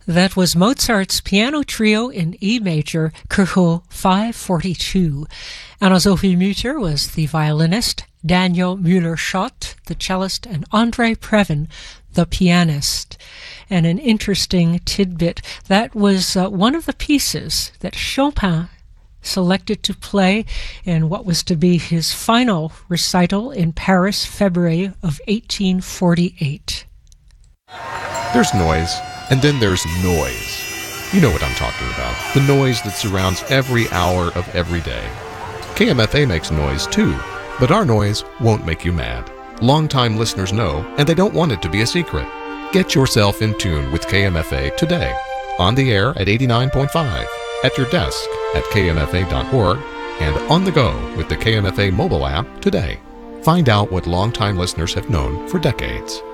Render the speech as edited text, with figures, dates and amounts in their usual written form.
That was Mozart's Piano Trio in E major, Kerhol 542. Anna-Sophie Mutter was the violinist, Daniel Müller-Schott, the cellist, and Andrei Previn, the pianist. And an interesting tidbit, that was one of the pieces that Chopin selected to play in what was to be his final recital in Paris, February of 1848. There's noise, and then there's noise. You know what I'm talking about. The noise that surrounds every hour of every day. KMFA makes noise too, but our noise won't make you mad. Longtime listeners know, and they don't want it to be a secret. Get yourself in tune with KMFA today. On the air at 89.5, at your desk at kmfa.org, and on the go with the KMFA mobile app today. Find out what longtime listeners have known for decades.